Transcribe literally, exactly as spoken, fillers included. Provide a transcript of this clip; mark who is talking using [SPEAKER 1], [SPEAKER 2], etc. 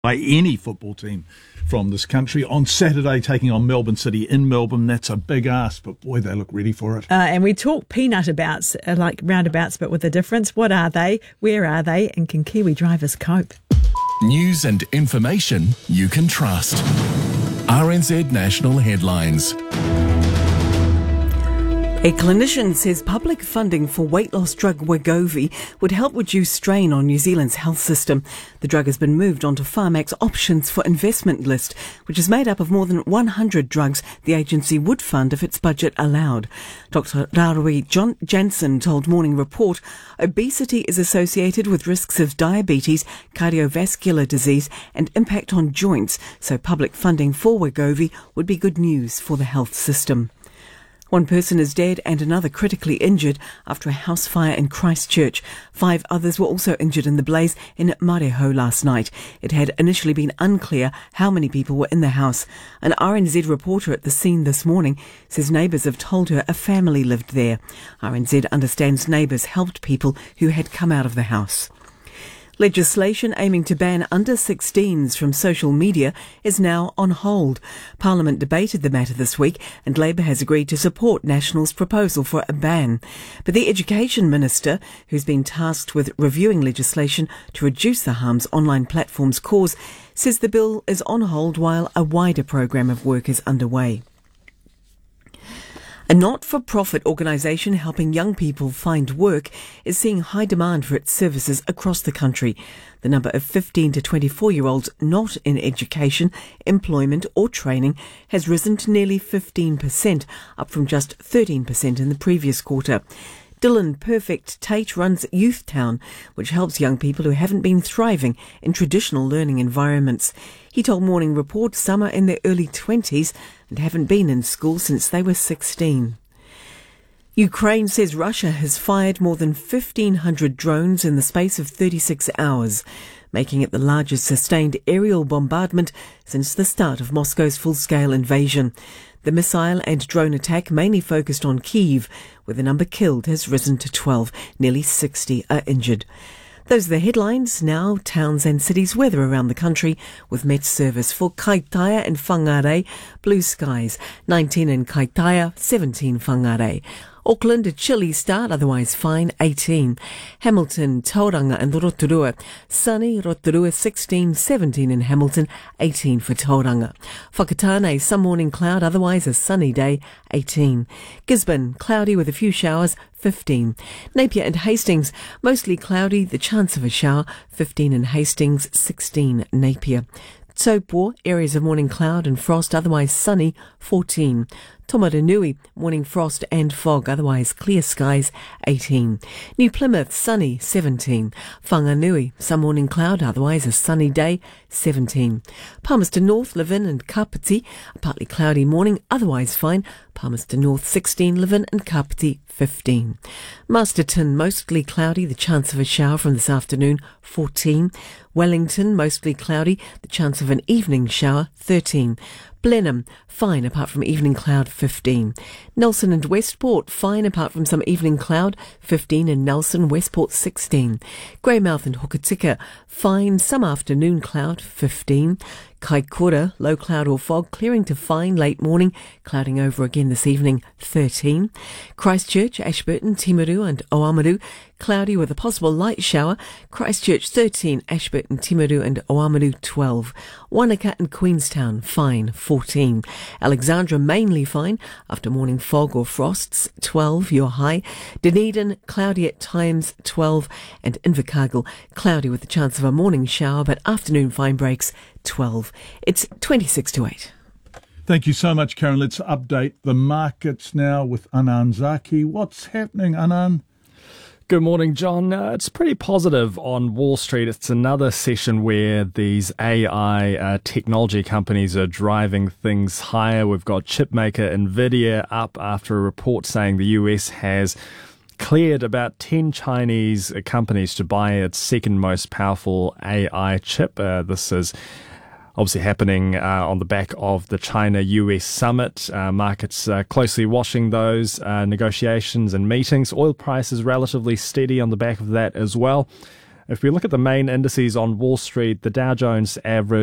[SPEAKER 1] by any football team from this country. On Saturday, taking on Melbourne City in Melbourne. That's a big ask, but boy, they look ready for it.
[SPEAKER 2] Uh, and we talk peanut abouts, uh, like roundabouts, but with a difference. What are they? Where are they? And can Kiwi drivers cope?
[SPEAKER 3] News and information you can trust. R N Z National Headlines.
[SPEAKER 4] A clinician says public funding for weight loss drug Wegovy would help reduce strain on New Zealand's health system. The drug has been moved onto Pharmac's options for investment list, which is made up of more than one hundred drugs the agency would fund if its budget allowed. Doctor Rarui John Jansen told Morning Report obesity is associated with risks of diabetes, cardiovascular disease and impact on joints, so public funding for Wegovy would be good news for the health system. One person is dead and another critically injured after a house fire in Christchurch. Five others were also injured in the blaze in Mareho last night. It had initially been unclear how many people were in the house. An R N Z reporter at the scene this morning says neighbours have told her a family lived there. R N Z understands neighbours helped people who had come out of the house. Legislation aiming to ban under sixteens from social media is now on hold. Parliament debated the matter this week and Labour has agreed to support National's proposal for a ban. But the Education Minister, who's been tasked with reviewing legislation to reduce the harms online platforms cause, says the bill is on hold while a wider programme of work is underway. A not-for-profit organisation helping young people find work is seeing high demand for its services across the country. The number of fifteen to twenty-four-year-olds not in education, employment or training has risen to nearly fifteen percent, up from just thirteen percent in the previous quarter. Dylan Perfect Tate runs Youth Town, which helps young people who haven't been thriving in traditional learning environments. He told Morning Report some are in their early twenties and haven't been in school since they were sixteen. Ukraine says Russia has fired more than fifteen hundred drones in the space of thirty-six hours, making it the largest sustained aerial bombardment since the start of Moscow's full-scale invasion. The missile and drone attack mainly focused on Kyiv, where the number killed has risen to twelve. Nearly sixty are injured. Those are the headlines. Now, towns and cities' weather around the country with Met Service for Kaitaia and Whangarei. Blue skies, nineteen in Kaitaia, seventeen Whangarei. Auckland, a chilly start, otherwise fine, eighteen. Hamilton, Tauranga and Rotorua. Sunny, Rotorua, sixteen, seventeen in Hamilton, eighteen for Tauranga. Whakatane, some morning cloud, otherwise a sunny day, eighteen. Gisborne, cloudy with a few showers, fifteen. Napier and Hastings, mostly cloudy, the chance of a shower, fifteen in Hastings, sixteen Napier. Taupo, areas of morning cloud and frost, otherwise sunny, fourteen. Tomaranui, morning frost and fog, otherwise clear skies, eighteen. New Plymouth, sunny, seventeen. Whanganui, some morning cloud, otherwise a sunny day, seventeen. Palmerston North, Levin and Kapiti, a partly cloudy morning, otherwise fine. Palmerston North, sixteen. Levin and Kapiti, fifteen. Masterton, mostly cloudy, the chance of a shower from this afternoon, fourteen. Wellington, mostly cloudy, the chance of an evening shower, thirteen. Blenheim, fine apart from evening cloud, fifteen. Nelson and Westport, fine apart from some evening cloud, fifteen in Nelson, Westport sixteen. Greymouth and Hokitika, fine, some afternoon cloud, fifteen. Kaikoura, low cloud or fog, clearing to fine late morning, clouding over again this evening, thirteen. Christchurch, Ashburton, Timaru and Oamaru, cloudy with a possible light shower, Christchurch thirteen, Ashburton, Timaru and Oamaru twelve. Wanaka and Queenstown, fine, fourteen. Alexandra, mainly fine, after morning fog or frosts, twelve, your high. Dunedin, cloudy at times, twelve. And Invercargill, cloudy with the chance of a morning shower, but afternoon fine breaks, twelve. It's twenty-six to eight.
[SPEAKER 1] Thank you so much, Karen. Let's update the markets now with Anand Zaki. What's happening, Anand?
[SPEAKER 5] Good morning, John. Uh, it's pretty positive on Wall Street. It's another session where these A I uh, technology companies are driving things higher. We've got chipmaker Nvidia up after a report saying the U S has cleared about ten Chinese companies to buy its second most powerful A I chip. Uh, this is obviously happening uh, on the back of the China-U S summit. Uh, markets uh, closely watching those uh, negotiations and meetings. Oil prices relatively steady on the back of that as well. If we look at the main indices on Wall Street, the Dow Jones average